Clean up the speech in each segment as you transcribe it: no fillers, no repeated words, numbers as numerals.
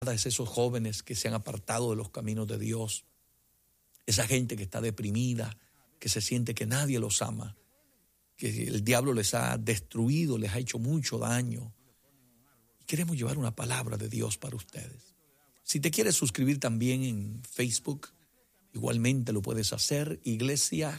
es esos jóvenes que se han apartado de los caminos de Dios, esa gente que está deprimida, que se siente que nadie los ama, que el diablo les ha destruido, les ha hecho mucho daño. Y queremos llevar una palabra de Dios para ustedes. Si te quieres suscribir también en Facebook, igualmente lo puedes hacer, Iglesia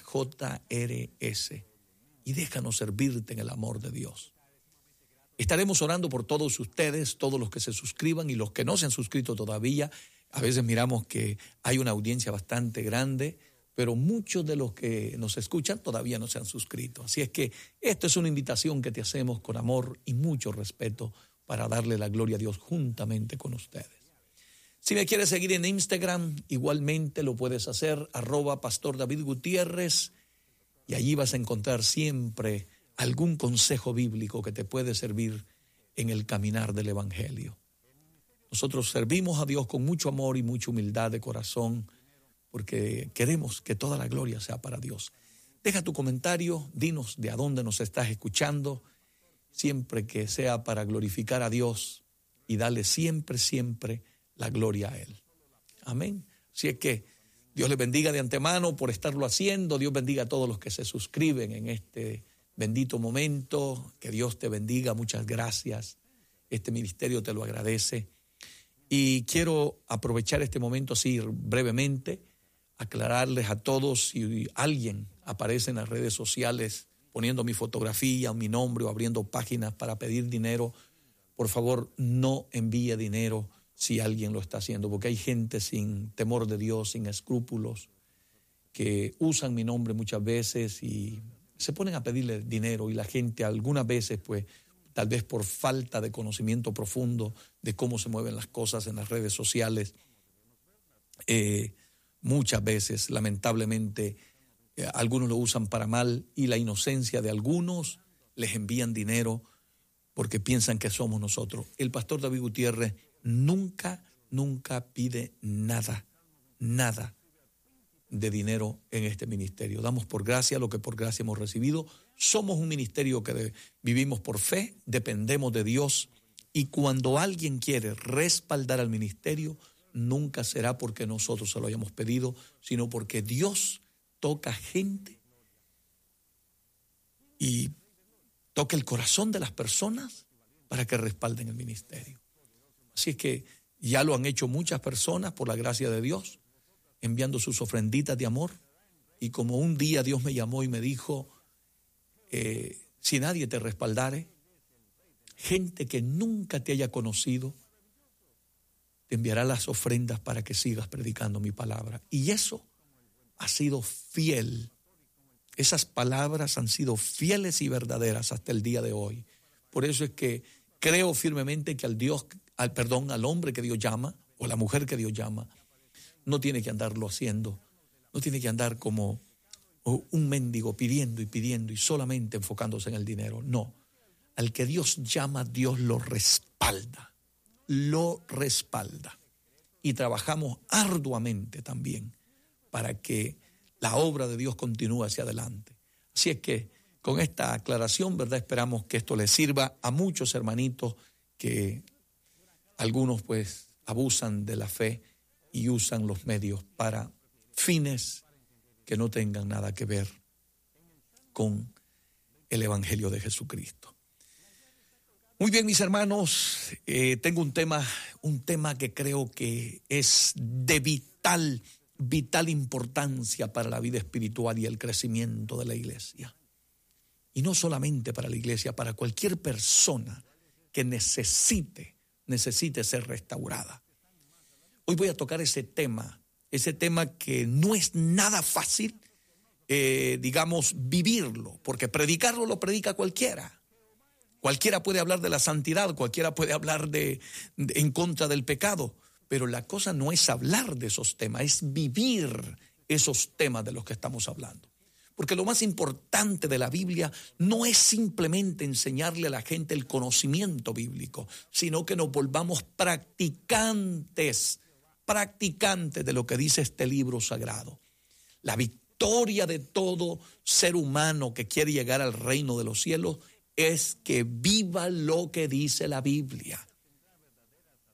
JRS, y déjanos servirte en el amor de Dios. Estaremos orando por todos ustedes, todos los que se suscriban y los que no se han suscrito todavía. A veces miramos que hay una audiencia bastante grande, pero muchos de los que nos escuchan todavía no se han suscrito. Así es que esto es una invitación que te hacemos con amor y mucho respeto para darle la gloria a Dios juntamente con ustedes. Si me quieres seguir en Instagram, igualmente lo puedes hacer, @Pastor David Gutiérrez, y allí vas a encontrar siempre algún consejo bíblico que te puede servir en el caminar del Evangelio. Nosotros servimos a Dios con mucho amor y mucha humildad de corazón, porque queremos que toda la gloria sea para Dios. Deja tu comentario, dinos de a dónde nos estás escuchando, siempre que sea para glorificar a Dios y darle siempre, siempre la gloria a Él. Amén. Así es que Dios les bendiga de antemano por estarlo haciendo. Dios bendiga a todos los que se suscriben en este bendito momento. Que Dios te bendiga. Muchas gracias. Este ministerio te lo agradece. Y quiero aprovechar este momento así brevemente, aclararles a todos, si alguien aparece en las redes sociales poniendo mi fotografía, mi nombre o abriendo páginas para pedir dinero, por favor no envíe dinero si alguien lo está haciendo, porque hay gente sin temor de Dios, sin escrúpulos, que usan mi nombre muchas veces y se ponen a pedirle dinero, y la gente algunas veces, pues, tal vez por falta de conocimiento profundo de cómo se mueven las cosas en las redes sociales, muchas veces, lamentablemente, algunos lo usan para mal, y la inocencia de algunos les envían dinero porque piensan que somos nosotros. El pastor David Gutiérrez nunca pide nada de dinero en este ministerio. Damos por gracia lo que por gracia hemos recibido. Somos un ministerio que vivimos por fe, dependemos de Dios, y cuando alguien quiere respaldar al ministerio, nunca será porque nosotros se lo hayamos pedido, sino porque Dios toca gente y toca el corazón de las personas para que respalden el ministerio. Así es que ya lo han hecho muchas personas por la gracia de Dios, enviando sus ofrenditas de amor. Y como un día Dios me llamó y me dijo, si nadie te respaldare, gente que nunca te haya conocido, te enviará las ofrendas para que sigas predicando mi palabra. Y eso ha sido fiel. Esas palabras han sido fieles y verdaderas hasta el día de hoy. Por eso es que creo firmemente que al hombre que Dios llama, o la mujer que Dios llama, no tiene que andarlo haciendo, no tiene que andar como un mendigo pidiendo y solamente enfocándose en el dinero. No, al que Dios llama, Dios lo respalda. Y trabajamos arduamente también para que la obra de Dios continúe hacia adelante. Así es que con esta aclaración, ¿verdad?, esperamos que esto les sirva a muchos hermanitos que algunos pues abusan de la fe y usan los medios para fines que no tengan nada que ver con el Evangelio de Jesucristo. Muy bien, mis hermanos, tengo un tema que creo que es de vital importancia para la vida espiritual y el crecimiento de la iglesia. Y no solamente para la iglesia, para cualquier persona que necesite ser restaurada. Hoy voy a tocar ese tema que no es nada fácil, vivirlo, porque predicarlo lo predica cualquiera. Cualquiera puede hablar de la santidad, cualquiera puede hablar en contra del pecado, pero la cosa no es hablar de esos temas, es vivir esos temas de los que estamos hablando. Porque lo más importante de la Biblia no es simplemente enseñarle a la gente el conocimiento bíblico, sino que nos volvamos practicantes de lo que dice este libro sagrado. La victoria de todo ser humano que quiere llegar al reino de los cielos es que viva lo que dice la Biblia.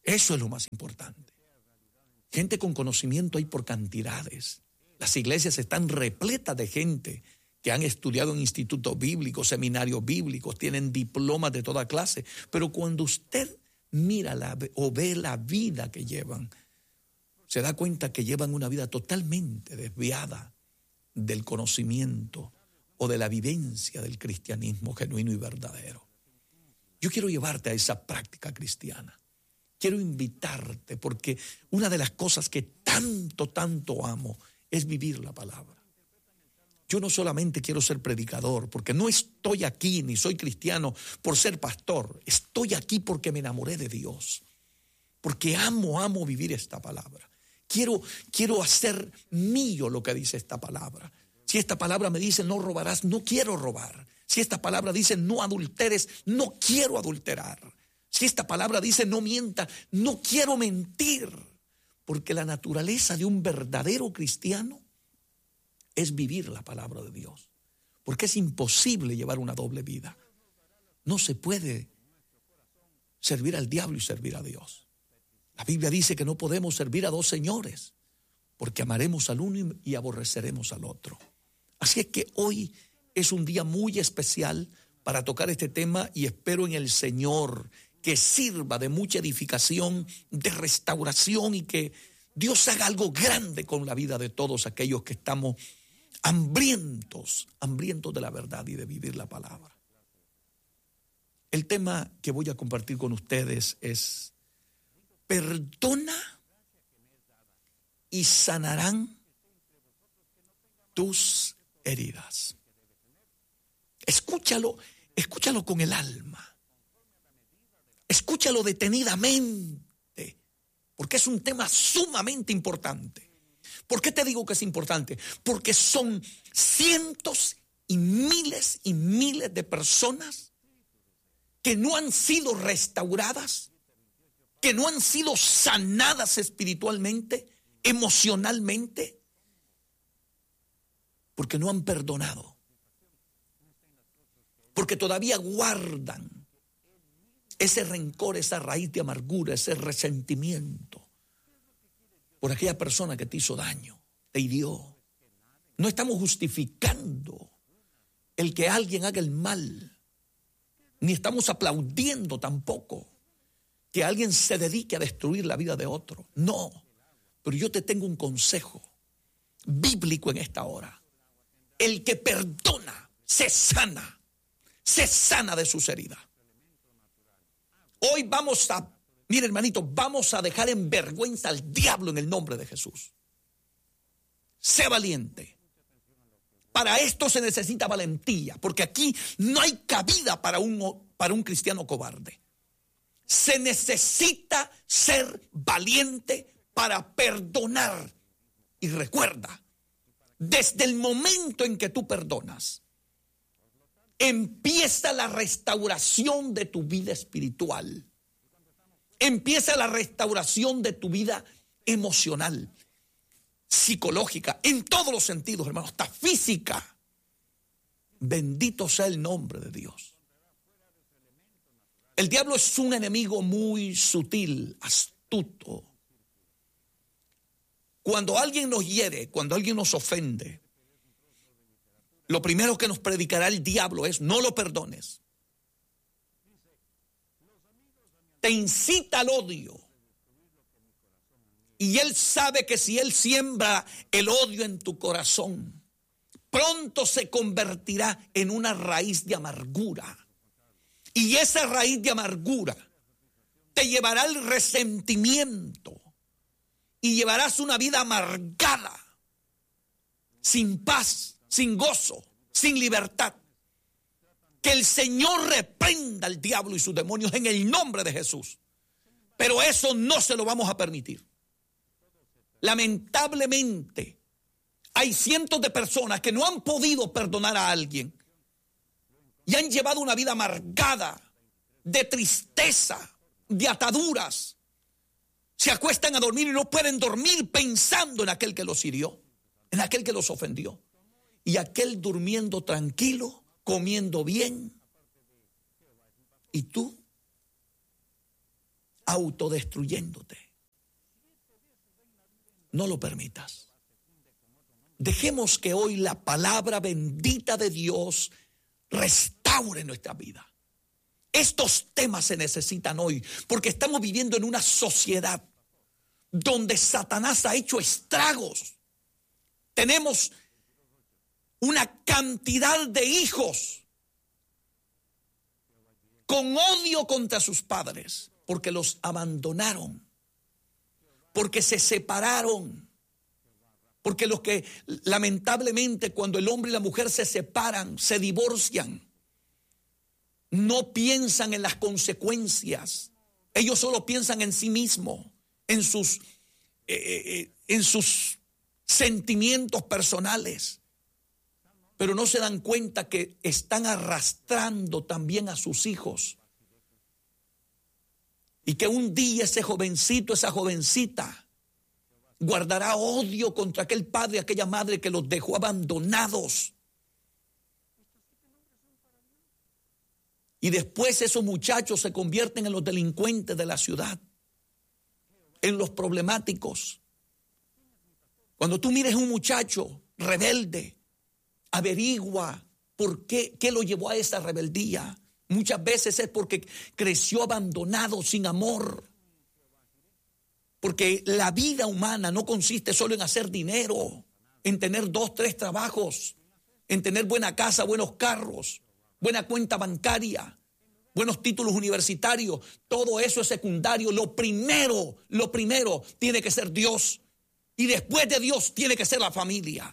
Eso es lo más importante. Gente con conocimiento hay por cantidades. Las iglesias están repletas de gente que han estudiado en institutos bíblicos, seminarios bíblicos, tienen diplomas de toda clase. Pero cuando usted mira o ve la vida que llevan, se da cuenta que llevan una vida totalmente desviada del conocimiento o de la vivencia del cristianismo genuino y verdadero. Yo quiero llevarte a esa práctica cristiana. Quiero invitarte porque una de las cosas que tanto amo es vivir la palabra. Yo no solamente quiero ser predicador, porque no estoy aquí ni soy cristiano por ser pastor. Estoy aquí porque me enamoré de Dios, porque amo vivir esta palabra. Quiero hacer mío lo que dice esta palabra. Si esta palabra me dice no robarás, no quiero robar. Si esta palabra dice no adulteres, no quiero adulterar. Si esta palabra dice no mienta, no quiero mentir. Porque la naturaleza de un verdadero cristiano es vivir la palabra de Dios. Porque es imposible llevar una doble vida. No se puede servir al diablo y servir a Dios. La Biblia dice que no podemos servir a dos señores, porque amaremos al uno y aborreceremos al otro. Así es que hoy es un día muy especial para tocar este tema y espero en el Señor que sirva de mucha edificación, de restauración y que Dios haga algo grande con la vida de todos aquellos que estamos hambrientos de la verdad y de vivir la palabra. El tema que voy a compartir con ustedes es: perdona y sanarán tus heridas. Escúchalo con el alma. Escúchalo detenidamente, porque es un tema sumamente importante. ¿Por qué te digo que es importante? Porque son cientos y miles de personas que no han sido restauradas, que no han sido sanadas espiritualmente, emocionalmente, porque no han perdonado, porque todavía guardan ese rencor, esa raíz de amargura, ese resentimiento por aquella persona que te hizo daño, te hirió. No estamos justificando el que alguien haga el mal, ni estamos aplaudiendo tampoco que alguien se dedique a destruir la vida de otro. No, pero yo te tengo un consejo bíblico en esta hora. El que perdona se sana de sus heridas. Hoy mire hermanito, vamos a dejar en vergüenza al diablo en el nombre de Jesús. Sé valiente. Para esto se necesita valentía, porque aquí no hay cabida para un cristiano cobarde. Se necesita ser valiente para perdonar. Y recuerda, desde el momento en que tú perdonas, empieza la restauración de tu vida espiritual. Empieza la restauración de tu vida emocional, psicológica, en todos los sentidos, hermano, hasta física. Bendito sea el nombre de Dios. El diablo es un enemigo muy sutil, astuto. Cuando alguien nos hiere, cuando alguien nos ofende, lo primero que nos predicará el diablo es: no lo perdones. Te incita al odio. Y él sabe que si él siembra el odio en tu corazón, pronto se convertirá en una raíz de amargura. Y esa raíz de amargura te llevará al resentimiento y llevarás una vida amargada, sin paz, sin gozo, sin libertad. Que el Señor reprenda al diablo y sus demonios en el nombre de Jesús. Pero eso no se lo vamos a permitir. Lamentablemente, hay cientos de personas que no han podido perdonar a alguien y han llevado una vida amargada, de tristeza, de ataduras. Se acuestan a dormir y no pueden dormir pensando en aquel que los hirió, en aquel que los ofendió. Y aquel durmiendo tranquilo, comiendo bien. ¿Y tú? autodestruyéndote. No lo permitas. Dejemos que hoy la palabra bendita de Dios restaure nuestra vida. Estos temas se necesitan hoy porque estamos viviendo en una sociedad donde Satanás ha hecho estragos. Tenemos una cantidad de hijos con odio contra sus padres porque los abandonaron, porque se separaron, porque los que lamentablemente cuando el hombre y la mujer se separan, se divorcian, no piensan en las consecuencias. Ellos solo piensan en sí mismos, en sus sentimientos personales, pero no se dan cuenta que están arrastrando también a sus hijos. Y que un día ese jovencito, esa jovencita, guardará odio contra aquel padre, aquella madre que los dejó abandonados. Y después esos muchachos se convierten en los delincuentes de la ciudad, en los problemáticos. Cuando tú mires a un muchacho rebelde, averigua por qué lo llevó a esa rebeldía. Muchas veces es porque creció abandonado, sin amor. Porque la vida humana no consiste solo en hacer dinero, en tener 2, 3 trabajos, en tener buena casa, buenos carros, buena cuenta bancaria, buenos títulos universitarios. Todo eso es secundario. Lo primero tiene que ser Dios. Y después de Dios tiene que ser la familia.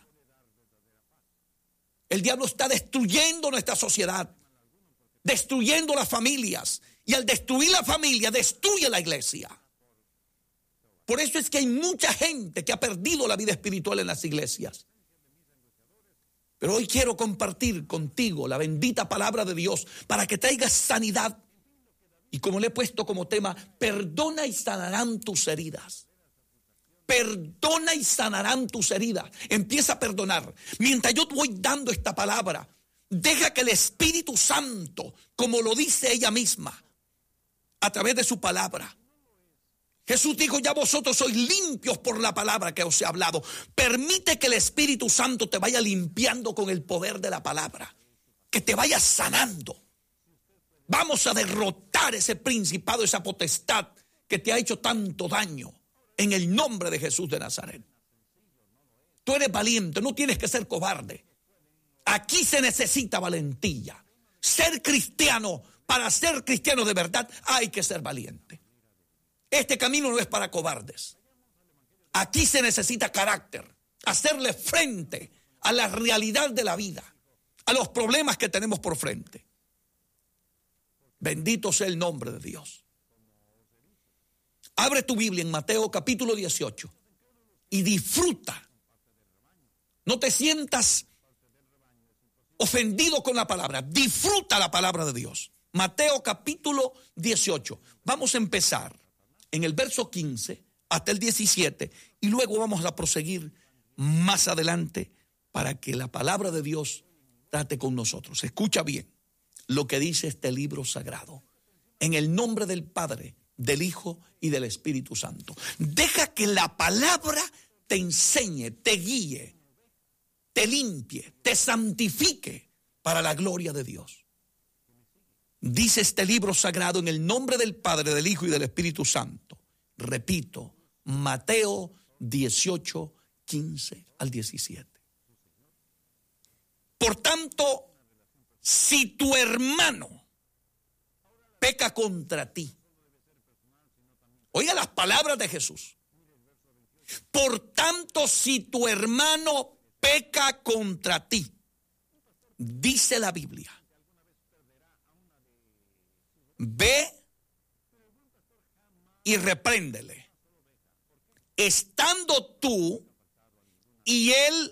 El diablo está destruyendo nuestra sociedad, destruyendo las familias. Y al destruir la familia, destruye la iglesia. Por eso es que hay mucha gente que ha perdido la vida espiritual en las iglesias. Pero hoy quiero compartir contigo la bendita palabra de Dios para que traigas sanidad. Y como le he puesto como tema, perdona y sanarán tus heridas. Perdona y sanarán tus heridas. Empieza a perdonar. Mientras yo te voy dando esta palabra, deja que el Espíritu Santo, como lo dice ella misma, a través de su palabra. Jesús dijo, ya vosotros sois limpios por la palabra que os he hablado. Permite que el Espíritu Santo te vaya limpiando con el poder de la palabra. Que te vaya sanando. Vamos a derrotar ese principado, esa potestad que te ha hecho tanto daño. En el nombre de Jesús de Nazaret. Tú eres valiente, no tienes que ser cobarde. Aquí se necesita valentía. Ser cristiano, para ser cristiano de verdad, hay que ser valiente. Este camino no es para cobardes. Aquí se necesita carácter, hacerle frente a la realidad de la vida, a los problemas que tenemos por frente. Bendito sea el nombre de Dios. Abre tu Biblia en Mateo capítulo 18 y disfruta. No te sientas ofendido con la palabra. Disfruta la palabra de Dios. Mateo capítulo 18. Vamos a empezar en el verso 15 hasta el 17 y luego vamos a proseguir más adelante para que la palabra de Dios trate con nosotros. Escucha bien lo que dice este libro sagrado. En el nombre del Padre, del Hijo y del Espíritu Santo. Deja que la palabra te enseñe, te guíe, te limpie, te santifique para la gloria de Dios. Dice este libro sagrado en el nombre del Padre, del Hijo y del Espíritu Santo. Repito, Mateo 18, 15 al 17. Por tanto, si tu hermano peca contra ti, oiga las palabras de Jesús. Por tanto, si tu hermano peca contra ti, dice la Biblia, ve y repréndele, estando tú y él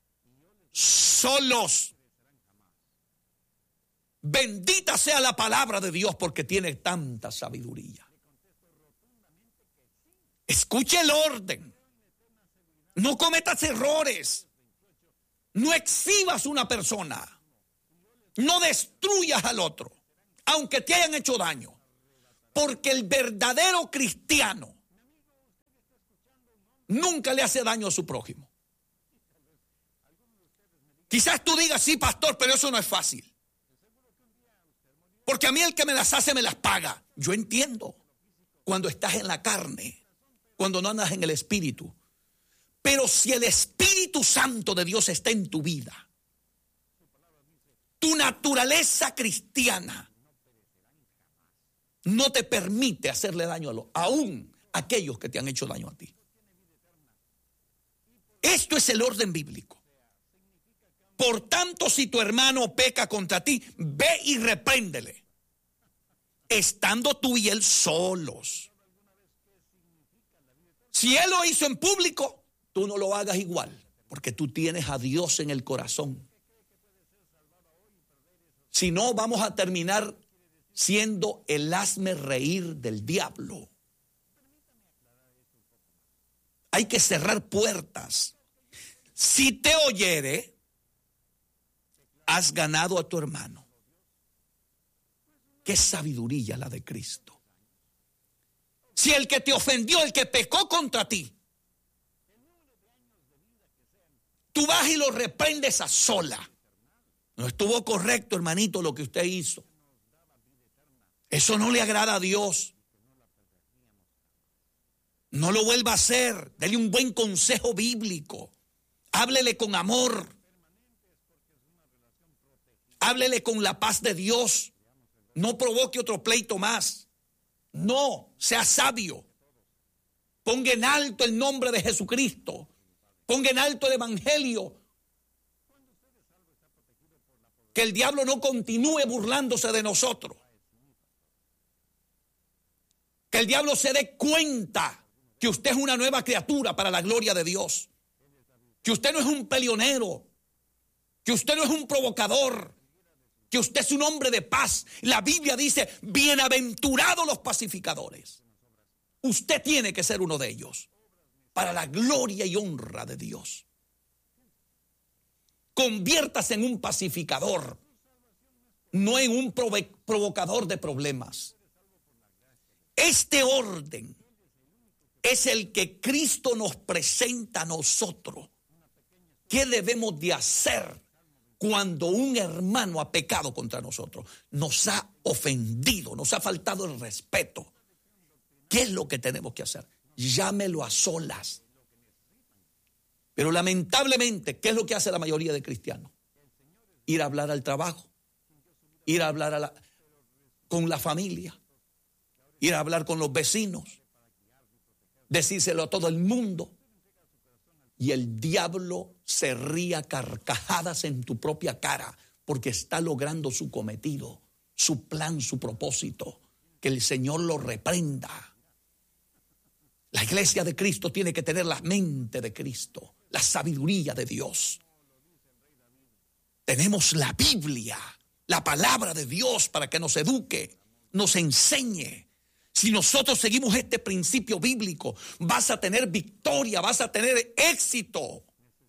solos. Bendita sea la palabra de Dios porque tiene tanta sabiduría. Escuche el orden. No cometas errores. No exhibas una persona. No destruyas al otro, aunque te hayan hecho daño. Porque el verdadero cristiano nunca le hace daño a su prójimo. Quizás tú digas, sí, pastor, pero eso no es fácil. Porque a mí el que me las hace me las paga. Yo entiendo cuando estás en la carne, cuando no andas en el Espíritu. Pero si el Espíritu Santo de Dios está en tu vida, tu naturaleza cristiana no te permite hacerle daño aún a aquellos que te han hecho daño a ti. Esto es el orden bíblico. Por tanto, si tu hermano peca contra ti, ve y repréndele, estando tú y él solos. Si él lo hizo en público, tú no lo hagas igual, porque tú tienes a Dios en el corazón. Si no, vamos a terminar siendo el hazme reír del diablo. Hay que cerrar puertas. Si te oyere, has ganado a tu hermano. Qué sabiduría la de Cristo. Si el que te ofendió, el que pecó contra ti, tú vas y lo reprendes a sola. No estuvo correcto, hermanito, lo que usted hizo. Eso no le agrada a Dios. No lo vuelva a hacer. Dele un buen consejo bíblico. Háblele con amor. Háblele con la paz de Dios. No provoque otro pleito más. No, sea sabio. Ponga en alto el nombre de Jesucristo. Ponga en alto el evangelio. Que el diablo no continúe burlándose de nosotros. Que el diablo se dé cuenta que usted es una nueva criatura para la gloria de Dios. Que usted no es un peleonero. Que usted no es un provocador. Que usted es un hombre de paz. La Biblia dice, bienaventurados los pacificadores. Usted tiene que ser uno de ellos. Para la gloria y honra de Dios. Conviértase en un pacificador. No en un provocador de problemas. Este orden es el que Cristo nos presenta a nosotros. ¿Qué debemos de hacer cuando un hermano ha pecado contra nosotros? Nos ha ofendido, nos ha faltado el respeto. ¿Qué es lo que tenemos que hacer? Llámelo a solas. Pero lamentablemente, ¿qué es lo que hace la mayoría de cristianos? Ir a hablar al trabajo, ir a hablar con la familia, ir a hablar con los vecinos, decírselo a todo el mundo. Y el diablo se ríe a carcajadas en tu propia cara porque está logrando su cometido, su plan, su propósito. Que el Señor lo reprenda. La iglesia de Cristo tiene que tener la mente de Cristo, la sabiduría de Dios. Tenemos la Biblia, la palabra de Dios para que nos eduque, nos enseñe. Si nosotros seguimos este principio bíblico, vas a tener victoria, vas a tener éxito.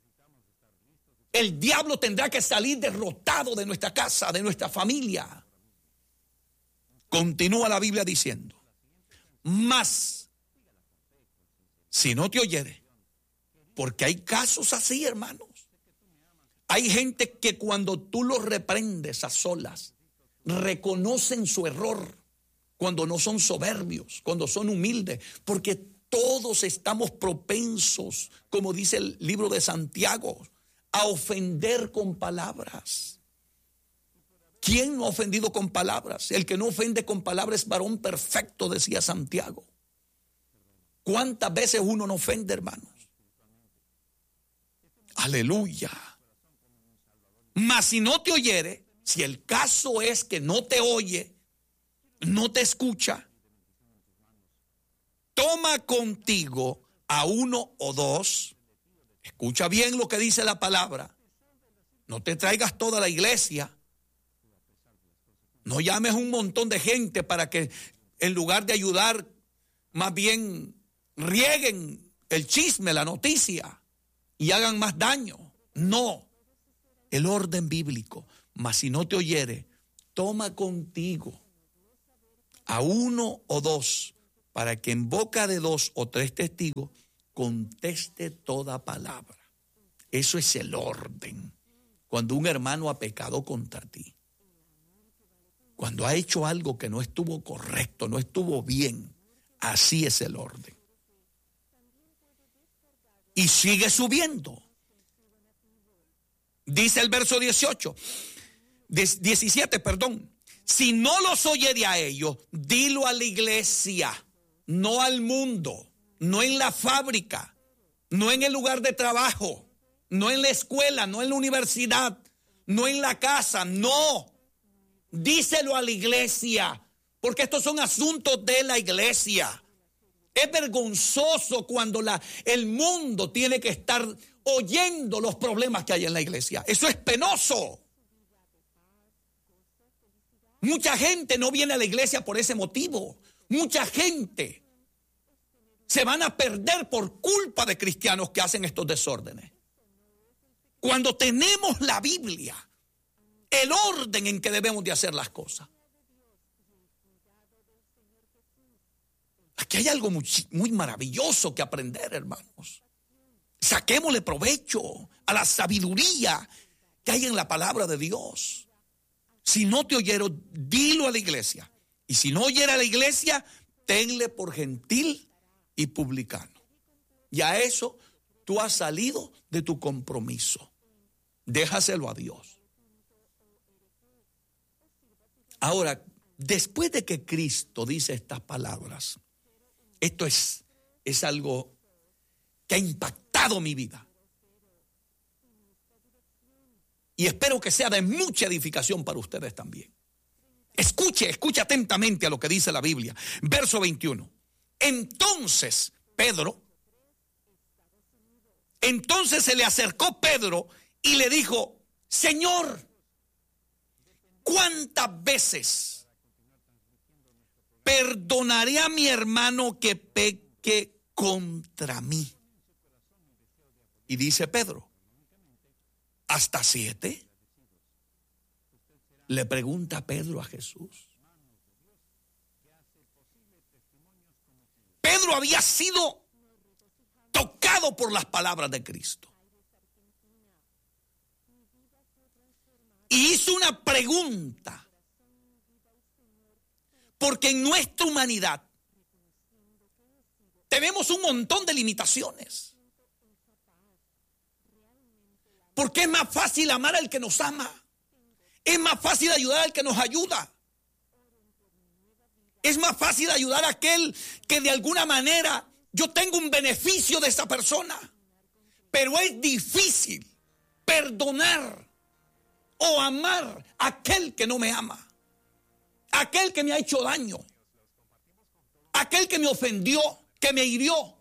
El diablo tendrá que salir derrotado de nuestra casa, de nuestra familia. Continúa la Biblia diciendo, mas si no te oyere, porque hay casos así, hermanos. Hay gente que cuando tú los reprendes a solas, reconocen su error. Cuando no son soberbios, cuando son humildes, porque todos estamos propensos, como dice el libro de Santiago, a ofender con palabras. ¿Quién no ha ofendido con palabras? El que no ofende con palabras es varón perfecto, decía Santiago. ¿Cuántas veces uno no ofende, hermanos? Aleluya. Mas si no te oyere, si el caso es que no te oye, no te escucha, toma contigo a uno o dos. Escucha bien lo que dice la palabra. No te traigas toda la iglesia. No llames un montón de gente para que en lugar de ayudar, más bien rieguen el chisme, la noticia y hagan más daño. No, el orden bíblico. Mas si no te oyere, toma contigo a uno o dos, para que en boca de dos o tres testigos conteste toda palabra. Eso es el orden. Cuando un hermano ha pecado contra ti, cuando ha hecho algo que no estuvo correcto, no estuvo bien, así es el orden. Y sigue subiendo. Dice el verso 17, si no los oyere a ellos, dilo a la iglesia, no al mundo, no en la fábrica, no en el lugar de trabajo, no en la escuela, no en la universidad, no en la casa, no. Díselo a la iglesia, porque estos son asuntos de la iglesia. Es vergonzoso cuando el mundo tiene que estar oyendo los problemas que hay en la iglesia. Eso es penoso. Mucha gente no viene a la iglesia por ese motivo. Mucha gente se van a perder por culpa de cristianos que hacen estos desórdenes. Cuando tenemos la Biblia, el orden en que debemos de hacer las cosas. Aquí hay algo muy maravilloso que aprender, hermanos. Saquémosle provecho a la sabiduría que hay en la palabra de Dios. Si no te oyeron, dilo a la iglesia. Y si no oyera a la iglesia, tenle por gentil y publicano. Y a eso tú has salido de tu compromiso. Déjaselo a Dios. Ahora, después de que Cristo dice estas palabras, esto es algo que ha impactado mi vida. Y espero que sea de mucha edificación para ustedes también. Escuche atentamente a lo que dice la Biblia. Verso 21. Entonces se le acercó Pedro y le dijo, Señor, ¿cuántas veces perdonaré a mi hermano que peque contra mí? Y dice Pedro, ¿hasta 7? Le pregunta Pedro a Jesús. Pedro había sido tocado por las palabras de Cristo. Y hizo una pregunta. Porque en nuestra humanidad tenemos un montón de limitaciones. Porque es más fácil amar al que nos ama. Es más fácil ayudar al que nos ayuda. Es más fácil ayudar a aquel que de alguna manera yo tengo un beneficio de esa persona. Pero es difícil perdonar o amar a aquel que no me ama. Aquel que me ha hecho daño. Aquel que me ofendió, que me hirió.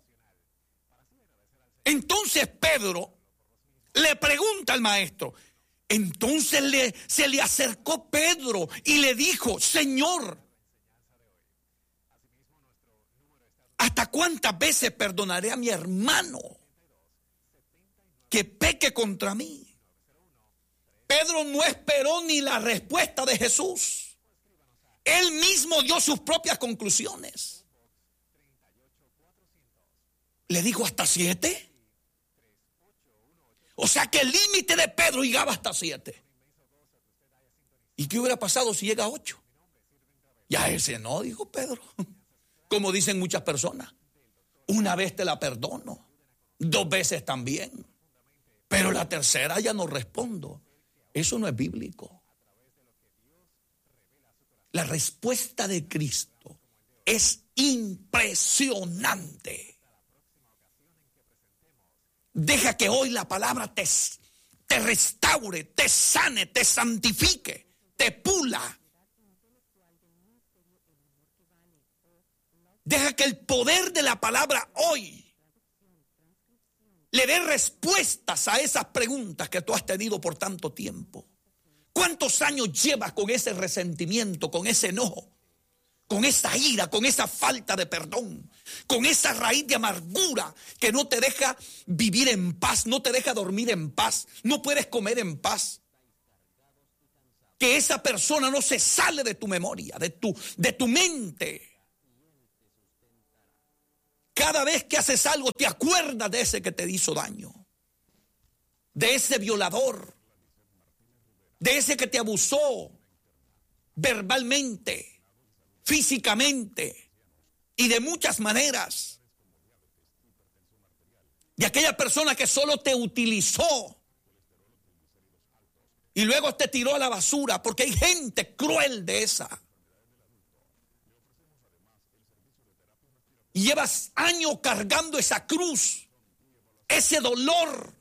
Entonces Pedro le pregunta al maestro. Entonces se le acercó Pedro y le dijo, Señor, ¿hasta cuántas veces perdonaré a mi hermano que peque contra mí? Pedro no esperó ni la respuesta de Jesús. Él mismo dio sus propias conclusiones. Le dijo, ¿hasta 7? O sea que el límite de Pedro llegaba hasta 7. ¿Y qué hubiera pasado si llega a 8? Ya ese no, dijo Pedro. Como dicen muchas personas. Una vez te la perdono. 2 veces también. Pero la tercera ya no respondo. Eso no es bíblico. La respuesta de Cristo es impresionante. Deja que hoy la palabra te restaure, te sane, te santifique, te pula. Deja que el poder de la palabra hoy le dé respuestas a esas preguntas que tú has tenido por tanto tiempo. ¿Cuántos años llevas con ese resentimiento, con ese enojo, con esa ira, con esa falta de perdón, con esa raíz de amargura que no te deja vivir en paz, no te deja dormir en paz, no puedes comer en paz? que esa persona no se sale de tu memoria, de tu mente. Cada vez que haces algo te acuerdas de ese que te hizo daño, de ese violador, de ese que te abusó verbalmente, físicamente y de muchas maneras, de aquella persona que solo te utilizó y luego te tiró a la basura, porque hay gente cruel de esa. Y llevas años cargando esa cruz, ese dolor.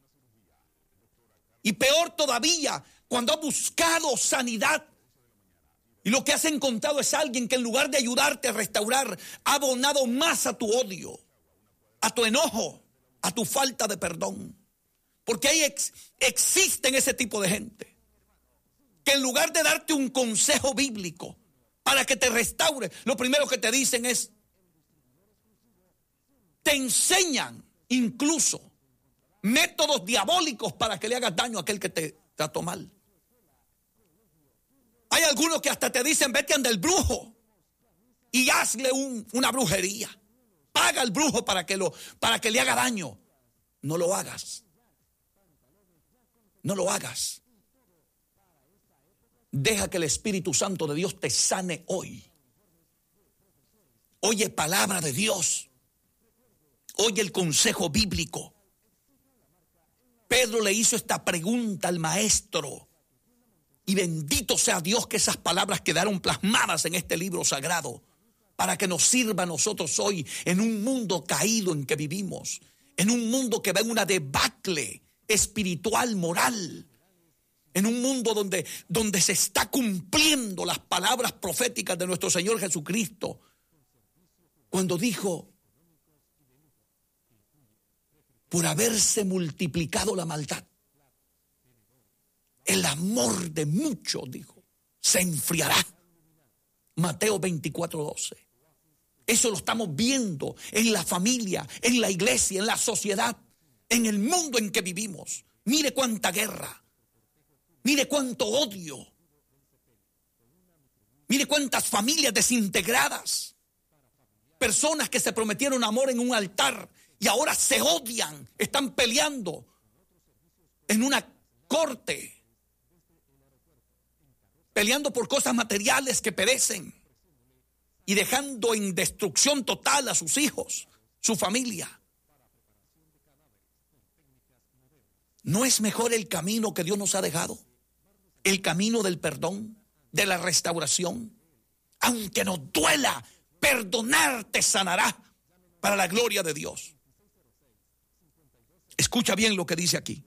Y peor todavía, cuando has buscado sanidad y lo que has encontrado es alguien que en lugar de ayudarte a restaurar, ha abonado más a tu odio, a tu enojo, a tu falta de perdón. Porque ahí existen ese tipo de gente que en lugar de darte un consejo bíblico para que te restaure, lo primero que te dicen es, te enseñan incluso métodos diabólicos para que le hagas daño a aquel que te trató mal. Hay algunos que hasta te dicen, vete ante el brujo y hazle una brujería. Paga al brujo para que le haga daño. No lo hagas. No lo hagas. Deja que el Espíritu Santo de Dios te sane hoy. Oye palabra de Dios. Oye el consejo bíblico. Pedro le hizo esta pregunta al maestro. Y bendito sea Dios que esas palabras quedaron plasmadas en este libro sagrado para que nos sirva a nosotros hoy en un mundo caído en que vivimos, en un mundo que va en una debacle espiritual, moral, en un mundo donde se está cumpliendo las palabras proféticas de nuestro Señor Jesucristo, cuando dijo, por haberse multiplicado la maldad, el amor de muchos, dijo, se enfriará. Mateo 24:12. Eso lo estamos viendo en la familia, en la iglesia, en la sociedad, en el mundo en que vivimos. Mire cuánta guerra, mire cuánto odio, mire cuántas familias desintegradas, personas que se prometieron amor en un altar y ahora se odian, están peleando en una corte, peleando por cosas materiales que perecen y dejando en destrucción total a sus hijos, su familia. ¿No es mejor el camino que Dios nos ha dejado? El camino del perdón, de la restauración. Aunque nos duela, perdonar te sanará para la gloria de Dios. Escucha bien lo que dice aquí.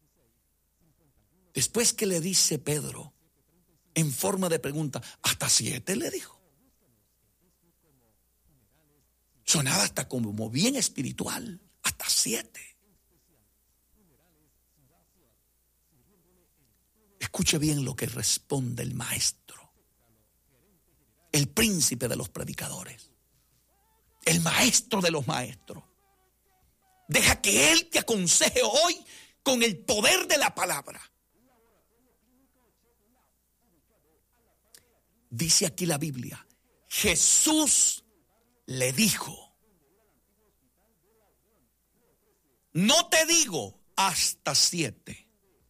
Después que le dice Pedro, en forma de pregunta, hasta 7 le dijo. Sonaba hasta como bien espiritual, hasta 7. Escuche bien lo que responde el maestro, el príncipe de los predicadores, el maestro de los maestros. Deja que Él te aconseje hoy con el poder de la palabra. Dice aquí la Biblia, Jesús le dijo, no te digo hasta 7,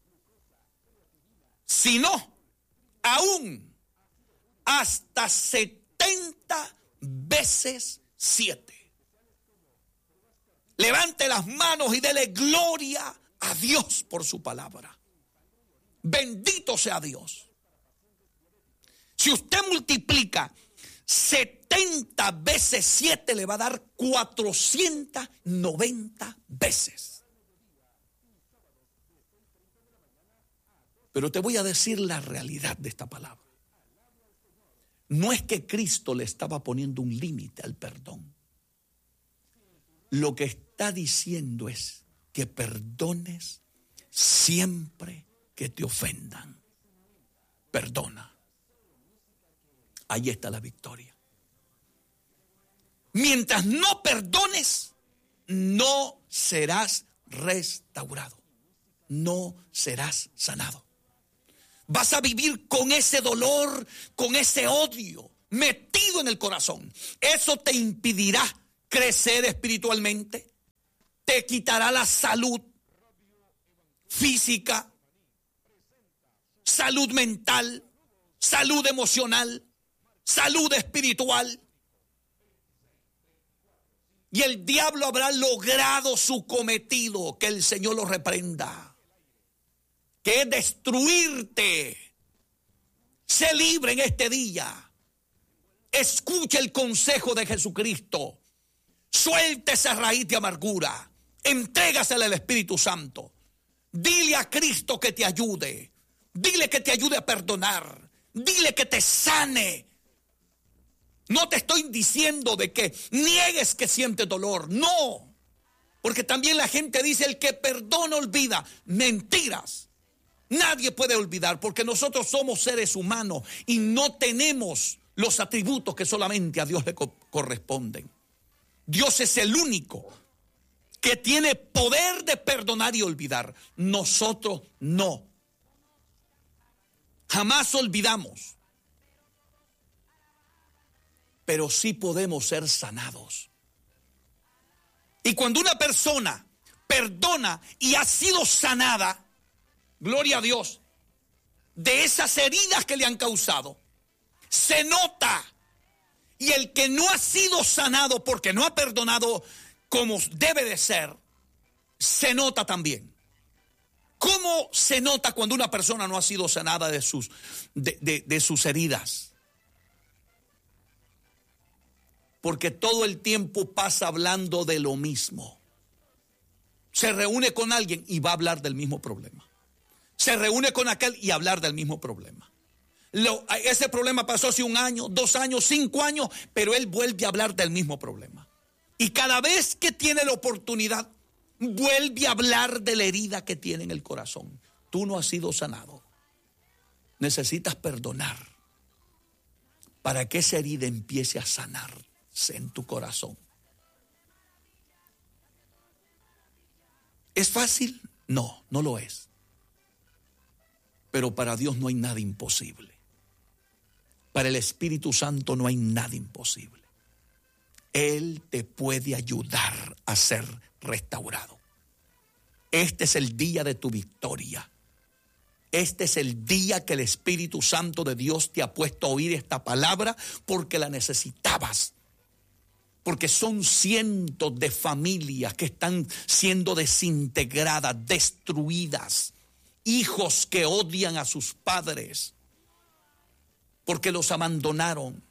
sino aún hasta 70 veces 7. Levante las manos y dele gloria a Dios por su palabra. Bendito sea Dios. Si usted multiplica 70 veces 7, le va a dar 490 veces. Pero te voy a decir la realidad de esta palabra. No es que Cristo le estaba poniendo un límite al perdón. Lo que está diciendo es que perdones siempre que te ofendan. Perdona. Ahí está la victoria. Mientras no perdones, no serás restaurado. No serás sanado. Vas a vivir con ese dolor, con ese odio metido en el corazón. Eso te impedirá crecer espiritualmente. Te quitará la salud física, salud mental, salud emocional, salud espiritual. Y el diablo habrá logrado su cometido, que el Señor lo reprenda, que es destruirte. Sé libre en este día. Escucha el consejo de Jesucristo. Suelta esa raíz de amargura. Entrégasela al Espíritu Santo. Dile a Cristo que te ayude. Dile que te ayude a perdonar. Dile que te sane. No te estoy diciendo de que niegues que sientes dolor. No. Porque también la gente dice: el que perdona olvida. Mentiras. Nadie puede olvidar, porque nosotros somos seres humanos y no tenemos los atributos que solamente a Dios le corresponden. Dios es el único que tiene poder de perdonar y olvidar. Nosotros no. Jamás olvidamos. Pero sí podemos ser sanados. Y cuando una persona perdona y ha sido sanada, gloria a Dios, de esas heridas que le han causado, se nota. Y el que no ha sido sanado porque no ha perdonado como debe de ser, se nota también. ¿Cómo se nota cuando una persona no ha sido sanada de sus heridas? Porque todo el tiempo pasa hablando de lo mismo. Se reúne con alguien y va a hablar del mismo problema. Se reúne con aquel y hablar del mismo problema. Ese problema pasó hace 1 año, 2 años, 5 años, pero él vuelve a hablar del mismo problema. Y cada vez que tiene la oportunidad, vuelve a hablar de la herida que tiene en el corazón. Tú no has sido sanado. Necesitas perdonar para que esa herida empiece a sanarse en tu corazón. ¿Es fácil? No, no lo es. Pero para Dios no hay nada imposible. Para el Espíritu Santo no hay nada imposible. Él te puede ayudar a ser restaurado. Este es el día de tu victoria. Este es el día que el Espíritu Santo de Dios te ha puesto a oír esta palabra porque la necesitabas. Porque son cientos de familias que están siendo desintegradas, destruidas. Hijos que odian a sus padres porque los abandonaron.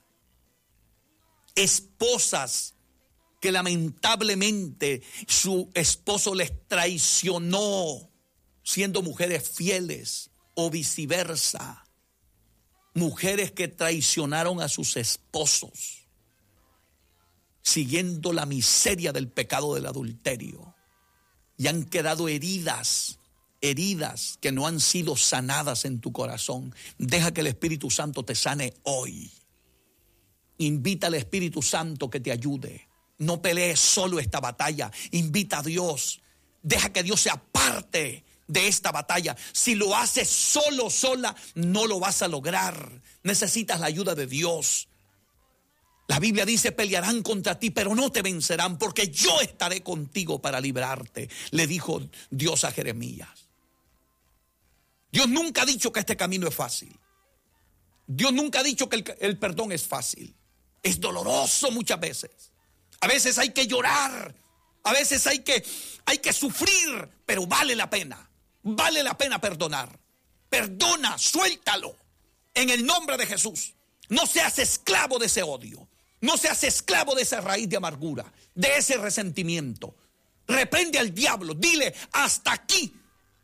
Esposas que lamentablemente su esposo les traicionó siendo mujeres fieles o viceversa. Mujeres que traicionaron a sus esposos siguiendo la miseria del pecado del adulterio y han quedado heridas que no han sido sanadas en tu corazón. Deja que el Espíritu Santo te sane hoy. Invita al Espíritu Santo que te ayude. No pelees solo esta batalla. Invita a Dios. Deja que Dios sea parte de esta batalla. Si lo haces sola, no lo vas a lograr. Necesitas la ayuda de Dios. La Biblia dice: pelearán contra ti, pero no te vencerán, porque yo estaré contigo para librarte, le dijo Dios a Jeremías. Dios nunca ha dicho que este camino es fácil. Dios nunca ha dicho que el perdón es fácil. Es doloroso muchas veces. A veces hay que llorar. A veces hay que sufrir, pero vale la pena. Vale la pena perdonar. Perdona, suéltalo. En el nombre de Jesús. No seas esclavo de ese odio. No seas esclavo de esa raíz de amargura, de ese resentimiento. Reprende al diablo. Dile: hasta aquí.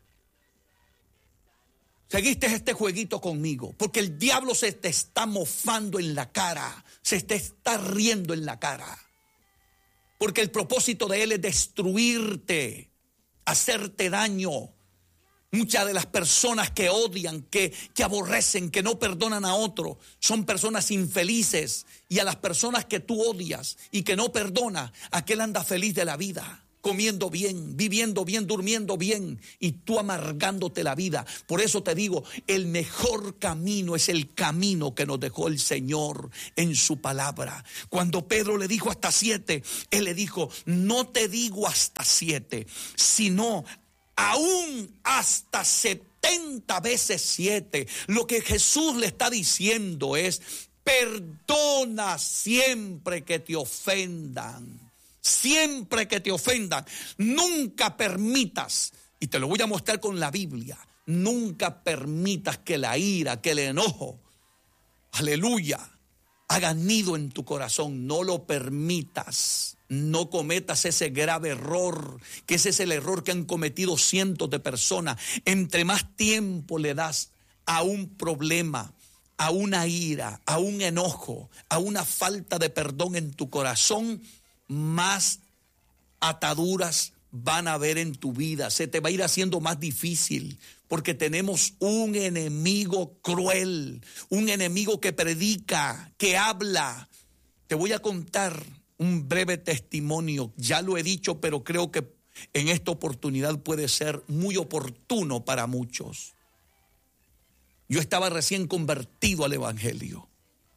Seguiste este jueguito conmigo, porque el diablo se te está mofando en la cara, se te está riendo en la cara, porque el propósito de él es destruirte, hacerte daño. Muchas de las personas que odian, que aborrecen, que no perdonan a otro, son personas infelices. Y a las personas que tú odias y que no perdonas, aquel anda feliz de la vida. comiendo bien, viviendo bien, durmiendo bien, y tú amargándote la vida. Por eso te digo, el mejor camino es el camino que nos dejó el Señor en su palabra. Cuando Pedro le dijo hasta 7, él le dijo, no te digo hasta 7, sino aún hasta 70 veces 7. Lo que Jesús le está diciendo es, perdona siempre que te ofendan. Siempre que te ofendan, nunca permitas, y te lo voy a mostrar con la Biblia, nunca permitas que la ira, que el enojo, aleluya, haga nido en tu corazón. No lo permitas, no cometas ese grave error, que ese es el error que han cometido cientos de personas. Entre más tiempo le das a un problema, a una ira, a un enojo, a una falta de perdón en tu corazón, más ataduras van a haber en tu vida. Se te va a ir haciendo más difícil, porque tenemos un enemigo cruel, un enemigo que predica, que habla. Te voy a contar un breve testimonio, ya lo he dicho, pero creo que en esta oportunidad puede ser muy oportuno para muchos. Yo estaba recién convertido al Evangelio.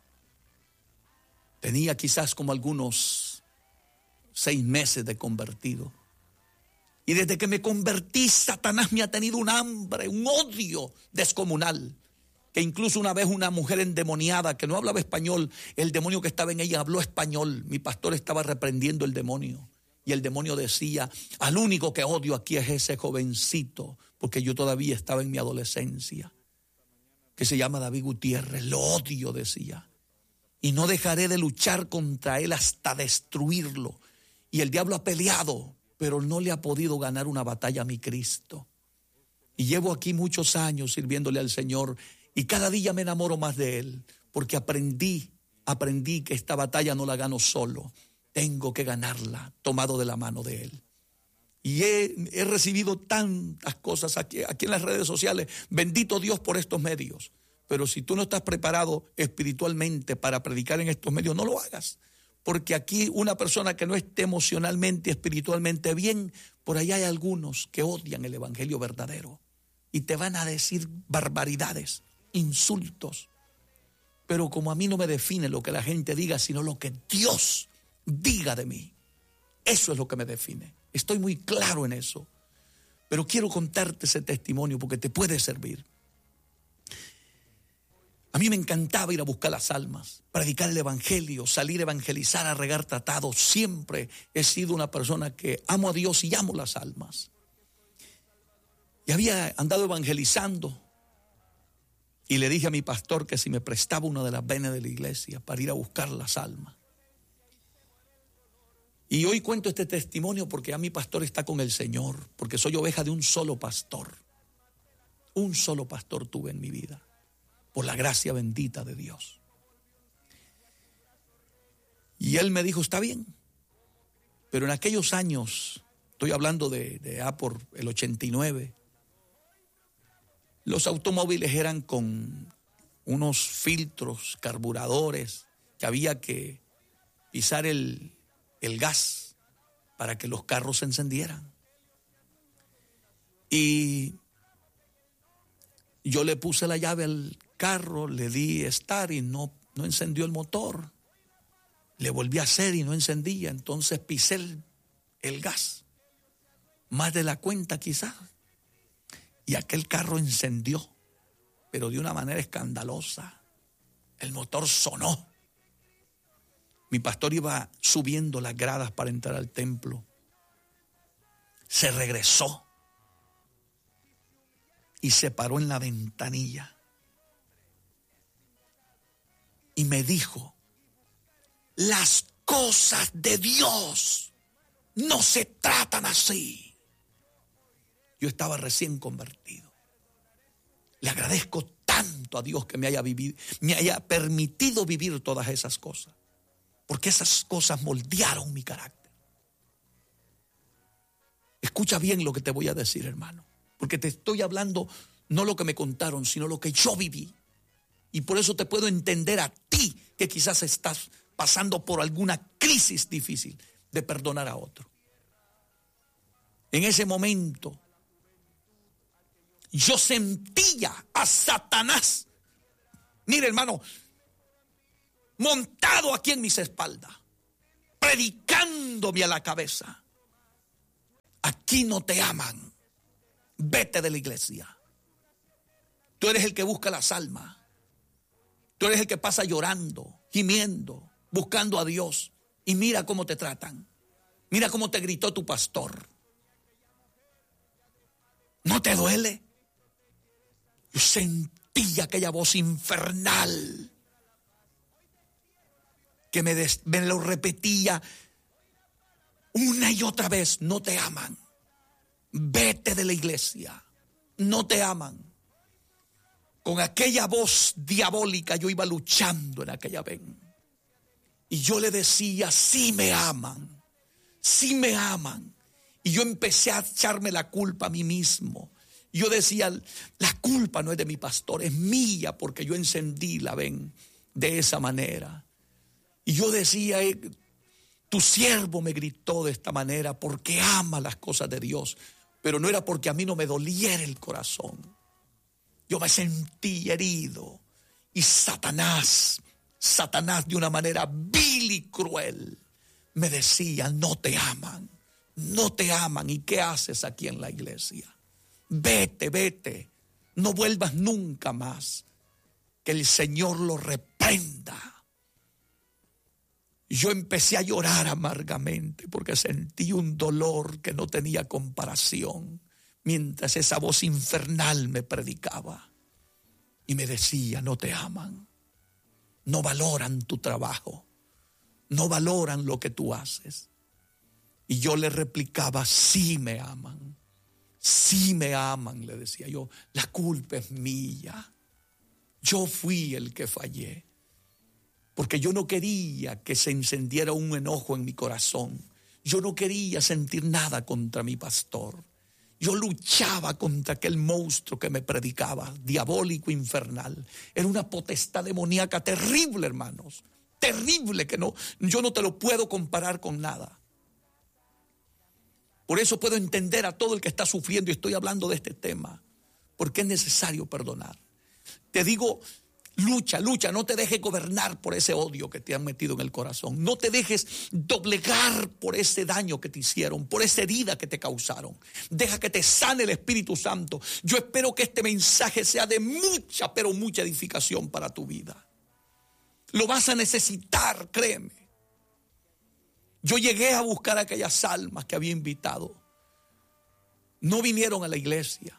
Tenía quizás como algunos 6 meses de convertido. Y desde que me convertí, Satanás me ha tenido un hambre, un odio descomunal. Que incluso una vez una mujer endemoniada que no hablaba español, el demonio que estaba en ella habló español. Mi pastor estaba reprendiendo el demonio. Y el demonio decía, al único que odio aquí es ese jovencito, porque yo todavía estaba en mi adolescencia, que se llama David Gutiérrez. Lo odio, decía. Y no dejaré de luchar contra él hasta destruirlo. Y el diablo ha peleado, pero no le ha podido ganar una batalla a mi Cristo. Y llevo aquí muchos años sirviéndole al Señor, y cada día me enamoro más de Él, porque aprendí que esta batalla no la gano solo. Tengo que ganarla tomado de la mano de Él. Y he recibido tantas cosas aquí en las redes sociales. Bendito Dios por estos medios. Pero si tú no estás preparado espiritualmente para predicar en estos medios, no lo hagas. Porque aquí una persona que no esté emocionalmente y espiritualmente bien, por allá hay algunos que odian el evangelio verdadero y te van a decir barbaridades, insultos. Pero como a mí no me define lo que la gente diga, sino lo que Dios diga de mí, eso es lo que me define. Estoy muy claro en eso. Pero quiero contarte ese testimonio porque te puede servir. A mí me encantaba ir a buscar las almas, predicar el evangelio, salir a evangelizar, a regar tratados. Siempre he sido una persona que amo a Dios y amo las almas. Y había andado evangelizando y le dije a mi pastor que si me prestaba una de las venas de la iglesia para ir a buscar las almas. Y hoy cuento este testimonio porque ya mi pastor está con el Señor, porque soy oveja de un solo pastor. Un solo pastor tuve en mi vida, por la gracia bendita de Dios. Y él me dijo, está bien, pero en aquellos años, estoy hablando de por el 89, los automóviles eran con unos filtros, carburadores, que había que pisar el gas para que los carros se encendieran. Y yo le puse la llave al carro, le di start y no encendió el motor. Le volví a hacer y no encendía. Entonces pisé el gas, más de la cuenta quizás, y aquel carro encendió, pero de una manera escandalosa. El motor sonó. Mi pastor iba subiendo las gradas para entrar al templo. Se regresó y se paró en la ventanilla y me dijo, las cosas de Dios no se tratan así. Yo estaba recién convertido. Le agradezco tanto a Dios que me haya permitido vivir todas esas cosas, porque esas cosas moldearon mi carácter. Escucha bien lo que te voy a decir, hermano, porque te estoy hablando no lo que me contaron, sino lo que yo viví. Y por eso te puedo entender a ti que quizás estás pasando por alguna crisis difícil de perdonar a otro. En ese momento, yo sentía a Satanás, mire hermano, montado aquí en mis espaldas, predicándome a la cabeza. Aquí no te aman, vete de la iglesia. Tú eres el que busca las almas. Tú eres el que pasa llorando, gimiendo, buscando a Dios. Y mira cómo te tratan. Mira cómo te gritó tu pastor. ¿No te duele? Yo sentí aquella voz infernal que me lo repetía una y otra vez. No te aman. Vete de la iglesia. No te aman. Con aquella voz diabólica yo iba luchando en aquella vez. Y yo le decía, sí me aman, sí me aman. Y yo empecé a echarme la culpa a mí mismo. Yo decía, la culpa no es de mi pastor, es mía, porque yo encendí la ven de esa manera. Y yo decía, tu siervo me gritó de esta manera porque ama las cosas de Dios. Pero no era porque a mí no me doliera el corazón. Yo me sentí herido. Y Satanás de una manera vil y cruel me decía, no te aman, no te aman. ¿Y qué haces aquí en la iglesia? Vete, vete, no vuelvas nunca más. Que el Señor lo reprenda. Yo empecé a llorar amargamente porque sentí un dolor que no tenía comparación, mientras esa voz infernal me predicaba y me decía, no te aman, no valoran tu trabajo, no valoran lo que tú haces. Y yo le replicaba, sí me aman, le decía yo, la culpa es mía, yo fui el que fallé, porque yo no quería que se encendiera un enojo en mi corazón, yo no quería sentir nada contra mi pastor. Yo luchaba contra aquel monstruo que me predicaba, diabólico, infernal. Era una potestad demoníaca terrible, hermanos. Terrible, que no, yo no te lo puedo comparar con nada. Por eso puedo entender a todo el que está sufriendo, y estoy hablando de este tema, porque es necesario perdonar. Te digo, lucha, no te dejes gobernar por ese odio que te han metido en el corazón. No te dejes doblegar por ese daño que te hicieron, por esa herida que te causaron. Deja que te sane el Espíritu Santo. Yo espero que este mensaje sea de mucha, pero mucha edificación para tu vida. Lo vas a necesitar, créeme. Yo llegué a buscar a aquellas almas que había invitado. No vinieron a la iglesia.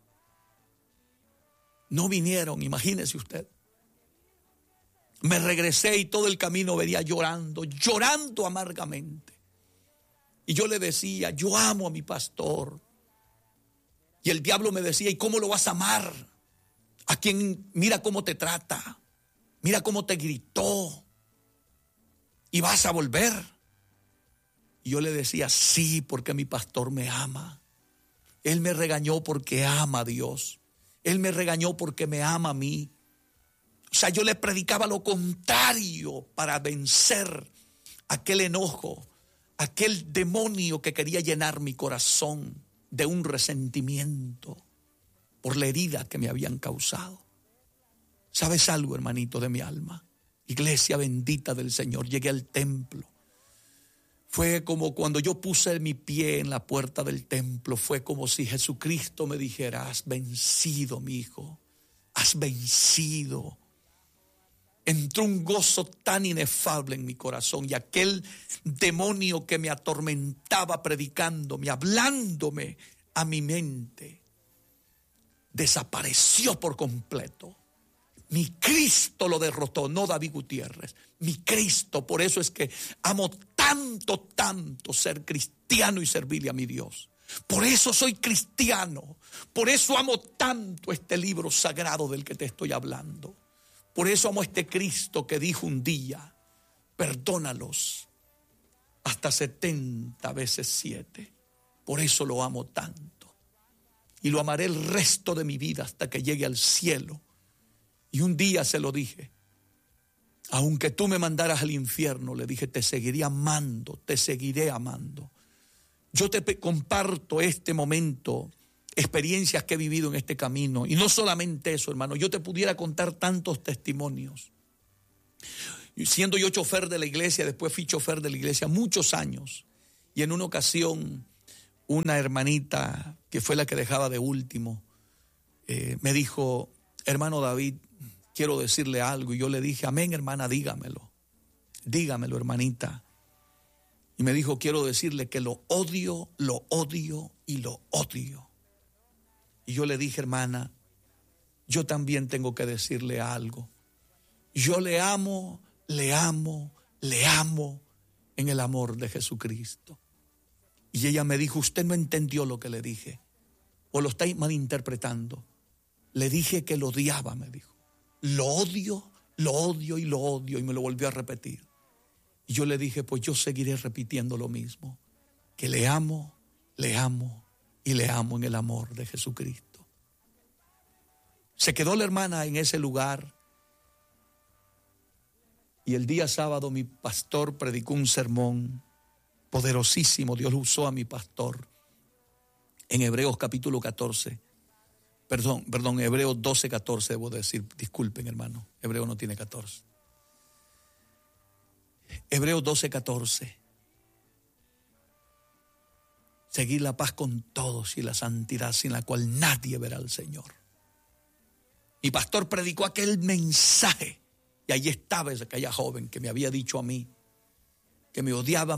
No vinieron, imagínese usted. Me regresé y todo el camino venía llorando amargamente. Y yo le decía, yo amo a mi pastor. Y el diablo me decía, ¿y cómo lo vas a amar? A quien mira cómo te trata, mira cómo te gritó. ¿Y vas a volver? Y yo le decía, sí, porque mi pastor me ama. Él me regañó porque ama a Dios. Él me regañó porque me ama a mí. O sea, yo le predicaba lo contrario para vencer aquel enojo, aquel demonio que quería llenar mi corazón de un resentimiento por la herida que me habían causado. ¿Sabes algo, hermanito de mi alma? Iglesia bendita del Señor, llegué al templo. Fue como cuando yo puse mi pie en la puerta del templo, fue como si Jesucristo me dijera, has vencido, mi hijo, has vencido. Entró un gozo tan inefable en mi corazón, y aquel demonio que me atormentaba predicándome, hablándome a mi mente, desapareció por completo. Mi Cristo lo derrotó, no David Gutiérrez. Mi Cristo, por eso es que amo tanto ser cristiano y servirle a mi Dios. Por eso soy cristiano, por eso amo tanto este libro sagrado del que te estoy hablando. Por eso amo a este Cristo que dijo un día, perdónalos hasta 70 veces 7. Por eso lo amo tanto. Y lo amaré el resto de mi vida hasta que llegue al cielo. Y un día se lo dije, aunque tú me mandaras al infierno, le dije, te seguiré amando, te seguiré amando. Yo te comparto este momento, experiencias que he vivido en este camino. Y no solamente eso, hermano, yo te pudiera contar tantos testimonios. Siendo yo chofer de la iglesia, después fui chofer de la iglesia muchos años. Y en una ocasión, una hermanita que fue la que dejaba de último, me dijo: hermano David, quiero decirle algo. Y yo le dije: amén, hermana, dígamelo. Dígamelo, hermanita. Y me dijo: quiero decirle que lo odio y lo odio. Y yo le dije: hermana, yo también tengo que decirle algo. Yo le amo en el amor de Jesucristo. Y ella me dijo: usted no entendió lo que le dije, o lo está malinterpretando. Le dije que lo odiaba, me dijo. Lo odio y lo odio, y me lo volvió a repetir. Y yo le dije: pues yo seguiré repitiendo lo mismo, que le amo y le amo en el amor de Jesucristo. Se quedó la hermana en ese lugar. Y el día sábado mi pastor predicó un sermón poderosísimo. Dios usó a mi pastor en Hebreos capítulo 14. Perdón, Hebreos 12, 14 debo decir. Disculpen, hermano, Hebreo no tiene 14. Hebreos 12, 14. Seguir la paz con todos y la santidad sin la cual nadie verá al Señor. Mi pastor predicó aquel mensaje. Y allí estaba aquella joven que me había dicho a mí que me odiaba.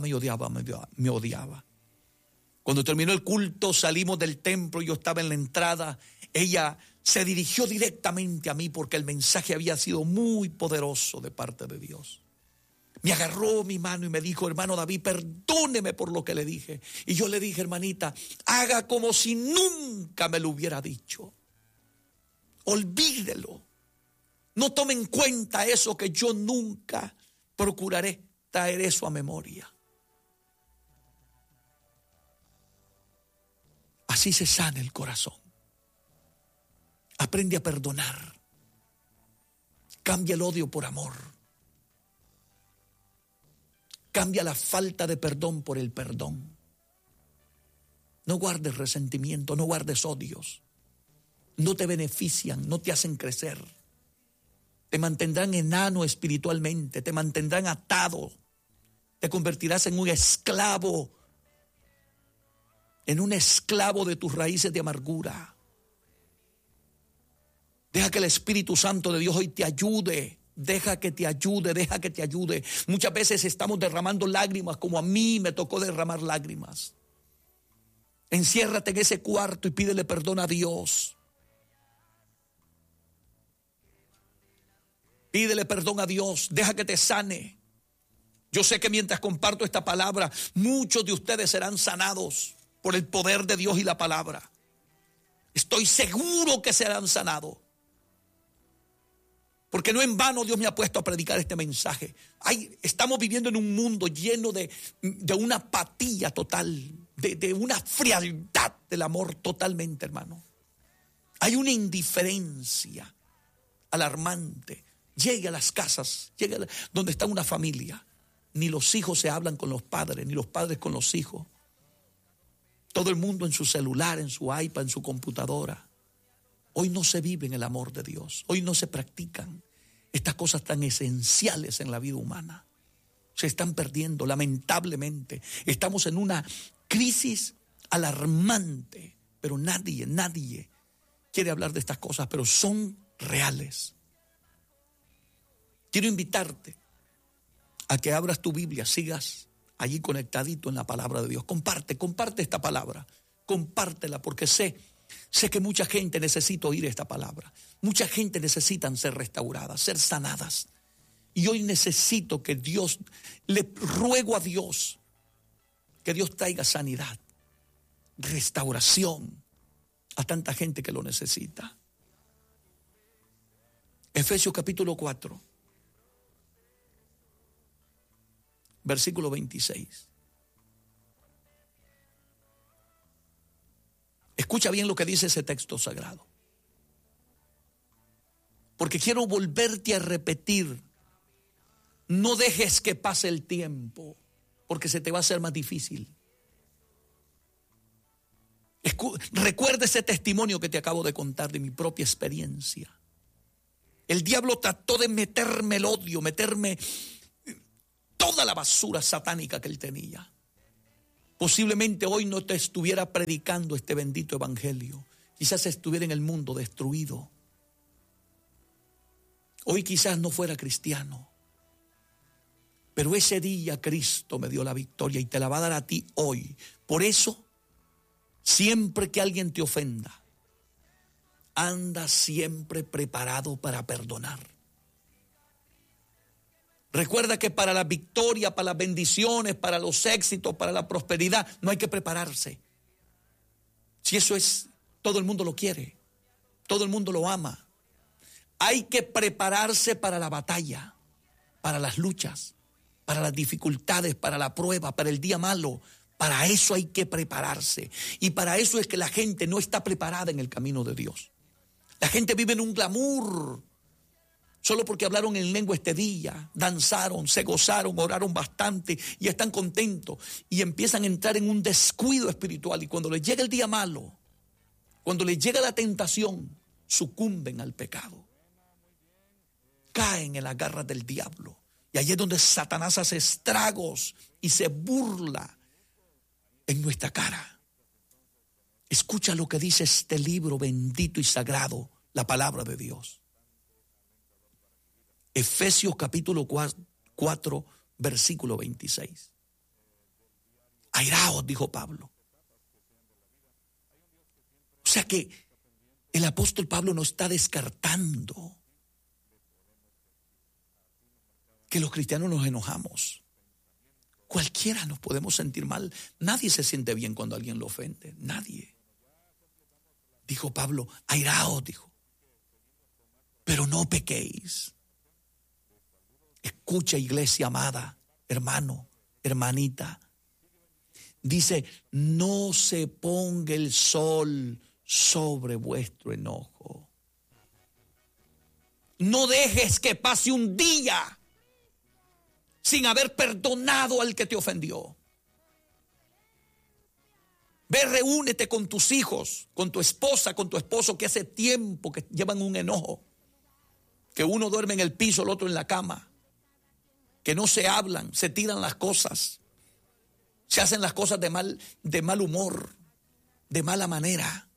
Cuando terminó el culto, salimos del templo, yo estaba en la entrada. Ella se dirigió directamente a mí porque el mensaje había sido muy poderoso de parte de Dios. Me agarró mi mano y me dijo: hermano David, perdóneme por lo que le dije. Y yo le dije: hermanita, haga como si nunca me lo hubiera dicho. Olvídelo. No tome en cuenta eso, que yo nunca procuraré traer eso a memoria. Así se sana el corazón. Aprende a perdonar. Cambia el odio por amor. Cambia la falta de perdón por el perdón. No guardes resentimiento, no guardes odios. No te benefician, no te hacen crecer. Te mantendrán enano espiritualmente, te mantendrán atado. Te convertirás en un esclavo de tus raíces de amargura. Deja que el Espíritu Santo de Dios hoy te ayude. Deja que te ayude. Muchas veces estamos derramando lágrimas, como a mí me tocó derramar lágrimas. Enciérrate en ese cuarto y pídele perdón a Dios. Pídele perdón a Dios, deja que te sane. Yo sé que mientras comparto esta palabra, muchos de ustedes serán sanados por el poder de Dios y la palabra. Estoy seguro que serán sanados. Porque no en vano Dios me ha puesto a predicar este mensaje. Estamos viviendo en un mundo lleno de una apatía total, de una frialdad del amor totalmente, hermano. Hay una indiferencia alarmante. Llegue a las casas, donde está una familia. Ni los hijos se hablan con los padres, ni los padres con los hijos. Todo el mundo en su celular, en su iPad, en su computadora. Hoy no se vive en el amor de Dios. Hoy no se practican estas cosas tan esenciales en la vida humana. Se están perdiendo, lamentablemente. Estamos en una crisis alarmante, pero nadie quiere hablar de estas cosas, pero son reales. Quiero invitarte a que abras tu Biblia, sigas allí conectadito en la palabra de Dios. Comparte esta palabra, compártela, porque sé que mucha gente necesita oír esta palabra. Mucha gente necesita ser restauradas, ser sanadas. Y hoy necesito que Dios, le ruego a Dios, que Dios traiga sanidad, restauración a tanta gente que lo necesita. Efesios capítulo 4. Versículo 26. Escucha bien lo que dice ese texto sagrado. Porque quiero volverte a repetir. No dejes que pase el tiempo, porque se te va a hacer más difícil. Recuerda ese testimonio que te acabo de contar de mi propia experiencia. El diablo trató de meterme el odio, meterme toda la basura satánica que él tenía. Posiblemente hoy no te estuviera predicando este bendito evangelio. Quizás estuviera en el mundo destruido. Hoy quizás no fuera cristiano. Pero ese día Cristo me dio la victoria y te la va a dar a ti hoy. Por eso, siempre que alguien te ofenda, anda siempre preparado para perdonar. Recuerda que para la victoria, para las bendiciones, para los éxitos, para la prosperidad, no hay que prepararse. Si eso es, todo el mundo lo quiere, todo el mundo lo ama. Hay que prepararse para la batalla, para las luchas, para las dificultades, para la prueba, para el día malo. Para eso hay que prepararse. Y para eso es que la gente no está preparada en el camino de Dios. La gente vive en un glamour. Solo porque hablaron en lengua este día, danzaron, se gozaron, oraron bastante y están contentos. Y empiezan a entrar en un descuido espiritual. Y cuando les llega el día malo, cuando les llega la tentación, sucumben al pecado. Caen en las garras del diablo. Y allí es donde Satanás hace estragos y se burla en nuestra cara. Escucha lo que dice este libro bendito y sagrado, la palabra de Dios. Efesios capítulo 4, versículo 26. Airaos, dijo Pablo. O sea que el apóstol Pablo no está descartando que los cristianos nos enojamos. Cualquiera nos podemos sentir mal. Nadie se siente bien cuando alguien lo ofende. Nadie. Dijo Pablo, airaos, dijo. Pero no pequéis. Escucha, iglesia amada, hermano, hermanita. Dice, no se ponga el sol sobre vuestro enojo. No dejes que pase un día sin haber perdonado al que te ofendió. Ve, reúnete con tus hijos, con tu esposa, con tu esposo, que hace tiempo que llevan un enojo. Que uno duerme en el piso, el otro en la cama. Que no se hablan, se tiran las cosas. Se hacen las cosas de mal humor, de mala manera.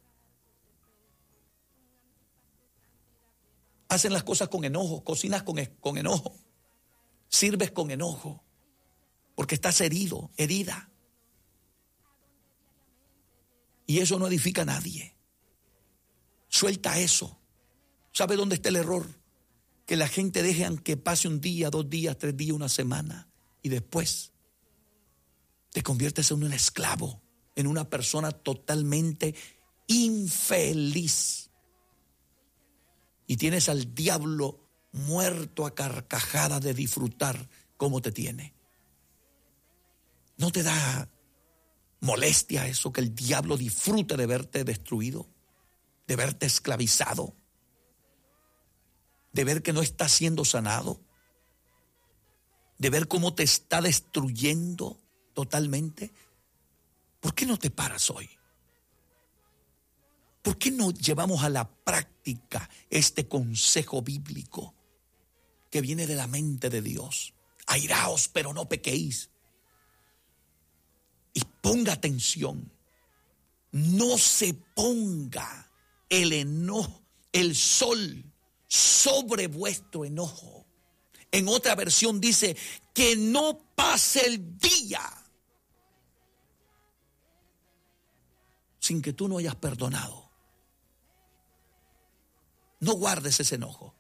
Hacen las cosas con enojo, cocinas con enojo. Sirves con enojo, porque estás herido, herida. Y eso no edifica a nadie. Suelta eso. ¿Sabe dónde está el error? Que la gente deje que pase un día, 2 días, 3 días, una semana, y después te conviertes en un esclavo, en una persona totalmente infeliz. Y tienes al diablo muerto a carcajadas de disfrutar como te tiene. ¿No te da molestia eso, que el diablo disfrute de verte destruido, de verte esclavizado, de ver que no estás siendo sanado, de ver cómo te está destruyendo totalmente? ¿Por qué no te paras hoy? ¿Por qué no llevamos a la práctica este consejo bíblico que viene de la mente de Dios? Airaos, pero no pequéis. Y ponga atención. No se ponga el enojo, el sol sobre vuestro enojo. En otra versión dice que no pase el día sin que tú no hayas perdonado. No guardes ese enojo.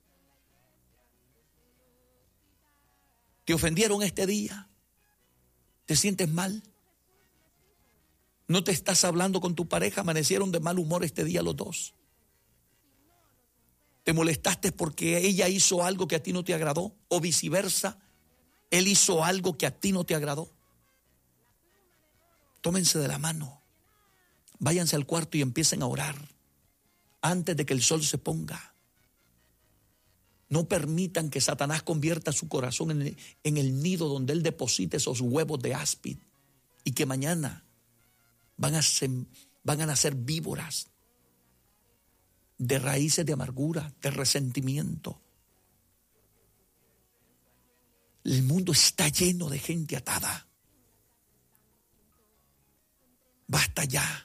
¿Te ofendieron este día? ¿Te sientes mal? ¿No te estás hablando con tu pareja? ¿Amanecieron de mal humor este día los dos? ¿Te molestaste porque ella hizo algo que a ti no te agradó? ¿O viceversa? ¿Él hizo algo que a ti no te agradó? Tómense de la mano. Váyanse al cuarto y empiecen a orar antes de que el sol se ponga. No permitan que Satanás convierta su corazón en el nido donde él deposite esos huevos de áspid y que mañana van van a nacer víboras de raíces de amargura, de resentimiento. El mundo está lleno de gente atada. Basta ya